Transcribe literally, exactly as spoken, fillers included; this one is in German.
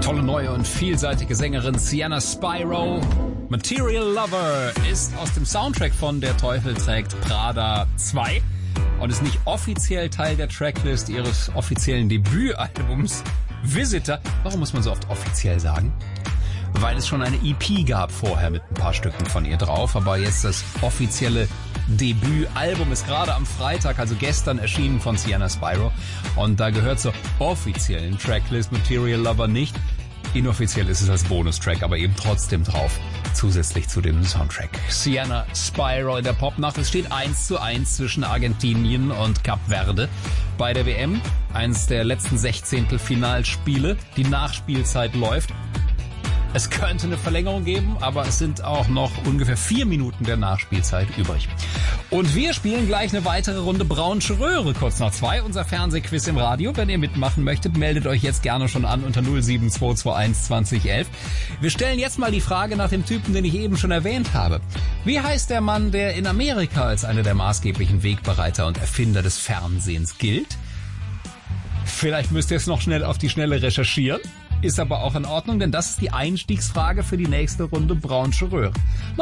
tolle neue und vielseitige Sängerin Sienna Spyro. Material Lover ist aus dem Soundtrack von Der Teufel trägt Prada zwei und ist nicht offiziell Teil der Tracklist ihres offiziellen Debütalbums Visitor. Warum muss man so oft offiziell sagen? Weil es schon eine E P gab vorher mit ein paar Stücken von ihr drauf, aber jetzt das offizielle Debütalbum ist gerade am Freitag, also gestern, erschienen von Sienna Spyro und da gehört zur offiziellen Tracklist Material Lover nicht. Inoffiziell ist es als Bonustrack, aber eben trotzdem drauf, zusätzlich zu dem Soundtrack. Sienna Spyro in der Popnacht. Es steht eins zu eins zwischen Argentinien und Kap Verde bei der W M. Eines der letzten Sechzehntelfinalspiele. Die Nachspielzeit läuft. Es könnte eine Verlängerung geben, aber es sind auch noch ungefähr vier Minuten der Nachspielzeit übrig. Und wir spielen gleich eine weitere Runde Braunsche Röhre, kurz nach zwei, unser Fernsehquiz im Radio. Wenn ihr mitmachen möchtet, meldet euch jetzt gerne schon an unter null sieben zwei zwei eins zwanzig elf. Wir stellen jetzt mal die Frage nach dem Typen, den ich eben schon erwähnt habe. Wie heißt der Mann, der in Amerika als einer der maßgeblichen Wegbereiter und Erfinder des Fernsehens gilt? Vielleicht müsst ihr es noch schnell auf die Schnelle recherchieren. Ist aber auch in Ordnung, denn das ist die Einstiegsfrage für die nächste Runde Braunsche Röhre.